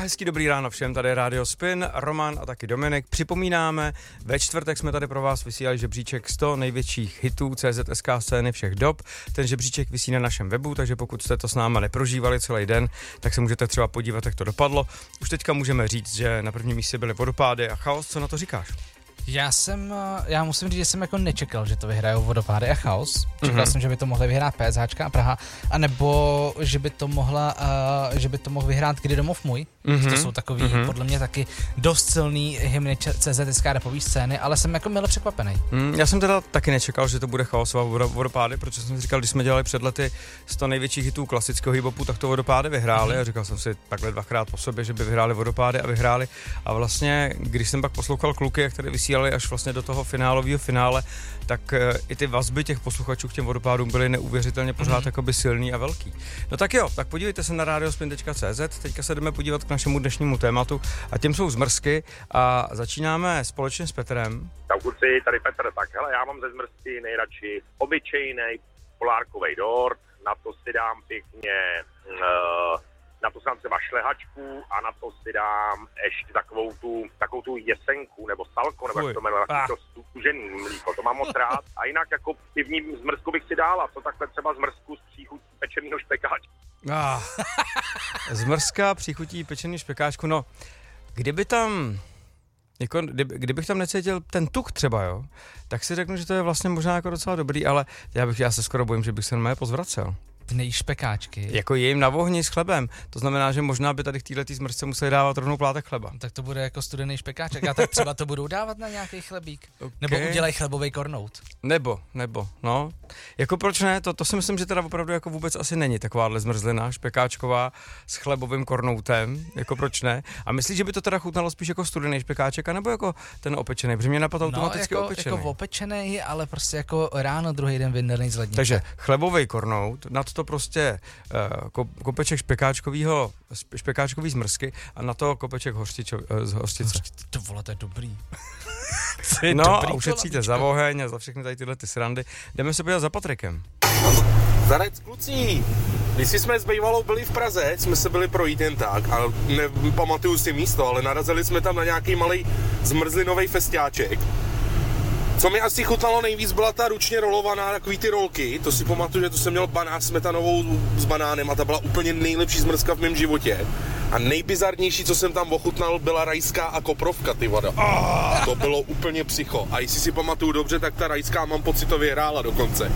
hezký dobrý ráno všem, tady je Radio Spin, Roman a taky Dominik. Připomínáme, ve čtvrtek jsme tady pro vás vysílali žebříček 100 největších hitů CZSK scény všech dob. Ten žebříček visí na našem webu, takže pokud jste to s náma neprožívali celý den, tak se můžete třeba podívat, jak to dopadlo. Už teďka můžeme říct, že na prvním místě byly Vodopády a Chaos. Co na to říkáš? Já musím říct, že jsem jako nečekal, že to vyhrajou Vodopády a Chaos. Čekal jsem, že by to mohly vyhrát PSHčka a Praha, anebo že by to mohl vyhrát Kdy domov můj. To jsou takový, podle mě taky dost silný hymny CZSK rapový scény, ale jsem jako mile překvapený. Já jsem teda taky nečekal, že to bude Chaos a Vodopády, protože jsem si říkal, když jsme dělali před lety 100 největších hitů klasického hip-hopu, tak to Vodopády vyhráli a říkal jsem si takhle dvakrát po sobě, že by vyhráli Vodopády a vyhráli. A vlastně, když jsem pak poslouchal kluky, jak tady vysílali až vlastně do toho finálového finále, tak i ty vazby těch posluchačů k těm Vodopádům byly neuvěřitelně pořád jakoby silný a velký. No tak jo, tak podívejte se na radiospin.cz, teďka se jdeme podívat k našemu dnešnímu tématu a tím jsou zmrzky a začínáme společně s Petrem. Tak kluci, tady Petr, tak hele, já mám ze zmrzky nejradši obyčejnej polárkovej dort, na to si dám pěkně, na to si dám třeba šlehačku a na to si dám ještě takovou tu jesenku nebo salko, nebo jak to jmenuje, to stužený mlíko, to mám moc rád. A jinak jako pivní zmrzku bych si dal a co takhle třeba zmrzku s příchutí pečenýho špekáčku. Zmrzka, příchutí pečený špekáčku, no, kdybych tam necítil ten tuk třeba, jo, tak si řeknu, že to je vlastně možná jako docela dobrý, ale já se skoro bojím, že bych se normálně pozvracel. Ty nejíš špekáčky. Jako jim na ohni s chlebem. To znamená, že možná by tady v této zmrzce museli dávat rovnou plátek chleba. Tak to bude jako studený špekáček. A tak třeba to budou dávat na nějaký chlebík. Okay. Nebo udělají chlebový kornout. Nebo, no. Jako proč ne? To si myslím, že teda opravdu jako vůbec asi není takováhle zmrzlina špekáčková s chlebovým kornoutem. Jako proč ne? A myslíš, že by to teda chutnalo spíš jako studený špekáček, anebo jako ten opečený? Protože mě napadl automaticky opečený. Jako opečený, ale prostě jako ráno druhý den vyndaný z lednice. Takže chlebový kornout, nad to prostě kopeček špekáčkový zmrzky a na to kopeček z hořčice. To vole, to je dobrý. No a ušetříte za oheň a za všechny tady tyhle ty srandy. Jdeme se podívat za Patrikem. Zarec kluci, když jsme s bývalou byli v Praze, jsme se byli projít jen tak a nepamatuju si místo, ale narazili jsme tam na nějaký malej zmrzlinový festiáček. Co mi asi chutnalo nejvíc, byla ta ručně rolovaná, takový ty rolky, to si pamatuju, že to jsem měl smetanovou s banánem a ta byla úplně nejlepší zmrzka v mém životě. A nejbizarnější, co jsem tam ochutnal, byla rajská a koprovka, ty voda. To bylo úplně psycho. A jestli si pamatuju dobře, tak ta rajská, mám pocit, to vyhrála dokonce.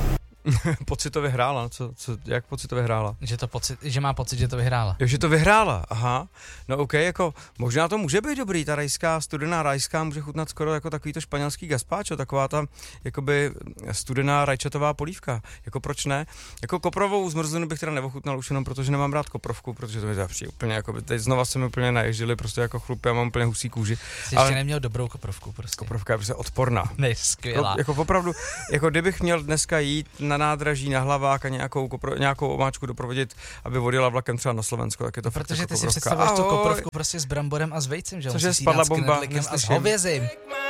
Pocitově hrála? Jak pocitově hrála? Že má pocit, že to vyhrála. Jo, že to vyhrála, aha. No okej, jako možná to může být dobrý, ta rajská, studená rajská může chutnat skoro jako takový to španělský gazpacho, taková ta jakoby studená rajčatová polívka. Jako proč ne? Jako koprovou zmrzlinu bych teda neochutnal už jenom protože nemám rád koprovku, protože to mi přijde úplně jako teď znova se mi úplně naježdili prostě jako chlupy, já mám úplně husí kůži. Jsi ještě neměl dobrou koprovku prostě. Koprovka je prostě odporná. Ne, skvělá. Jako opravdu, jako kdybych měl dneska jít na nádraží, na Hlavák a nějakou omáčku doprovodit, aby odjela vlakem třeba na Slovensko, tak je to fakt. Protože ty si představuješ tu koprovku prostě s bramborem a s vejcem, že? Cože spadla bomba, a s hovězím.